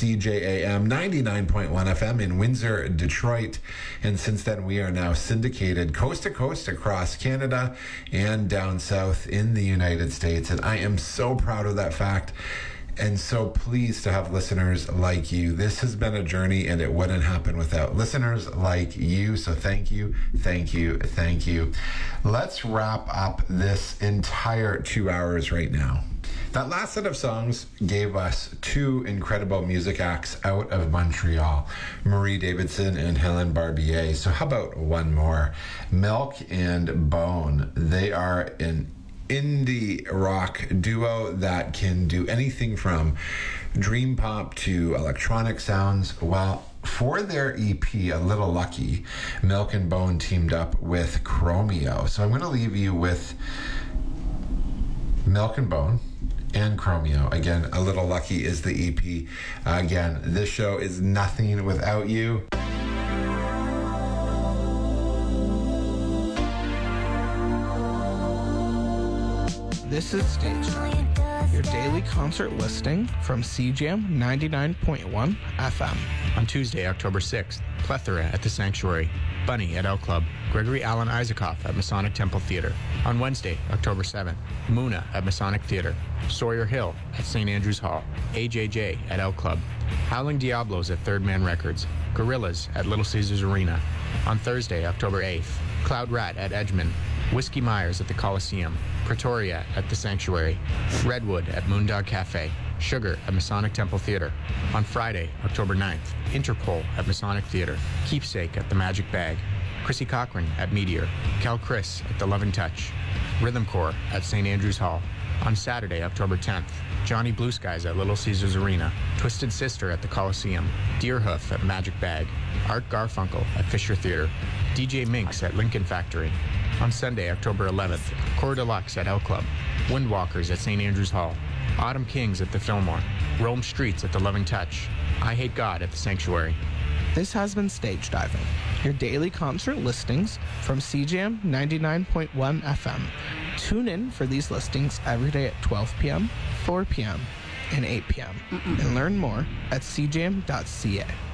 CJAM 99.1 FM in Windsor, Detroit. And since then, we are now syndicated coast to coast across Canada and down south in the United States. And I am so proud of that fact. And so pleased to have listeners like you. This has been a journey, and it wouldn't happen without listeners like you. So thank you, thank you, thank you. Let's wrap up this entire 2 hours right now. That last set of songs gave us two incredible music acts out of Montreal, Marie Davidson and Helen Barbier. So how about one more? Milk and Bone. They are an indie rock duo that can do anything from dream pop to electronic sounds. Well, for their EP, A Little Lucky, Milk and Bone teamed up with Chromeo. So I'm going to leave you with Milk and Bone and Chromeo. Again, A Little Lucky is the EP. Again, this show is nothing without you. This is Stage Dive, your daily concert listing from CJAM 99.1 FM. On Tuesday, October 6th, Plethora at the Sanctuary, Bunny at L Club, Gregory Alan Isaacoff at Masonic Temple Theatre. On Wednesday, October 7th, Muna at Masonic Theatre, Sawyer Hill at St. Andrews Hall, AJJ at L Club, Howling Diablos at Third Man Records, Gorillas at Little Caesars Arena. On Thursday, October 8th, Cloud Rat at Edgeman, Whiskey Myers at the Coliseum, Pretoria at the Sanctuary, Redwood at Moondog Cafe, Sugar at Masonic Temple Theatre. On Friday, October 9th, Interpol at Masonic Theatre, Keepsake at the Magic Bag, Chrissy Cochran at Meteor, Cal Chris at the Love and Touch, Rhythm Corps at St. Andrews Hall. On Saturday, October 10th, Johnny Blue Skies at Little Caesars Arena, Twisted Sister at the Coliseum, Deerhoof at Magic Bag, Art Garfunkel at Fisher Theatre, DJ Minx at Lincoln Factory. On Sunday, October 11th, Core Deluxe at L Club, Windwalkers at St. Andrews Hall, Autumn Kings at the Fillmore, Rome Streets at the Loving Touch, I Hate God at the Sanctuary. This has been Stage Diving, your daily concert listings from CJAM 99.1 FM. Tune in for these listings every day at 12 p.m., 4 p.m., and 8 p.m. and learn more at cjam.ca.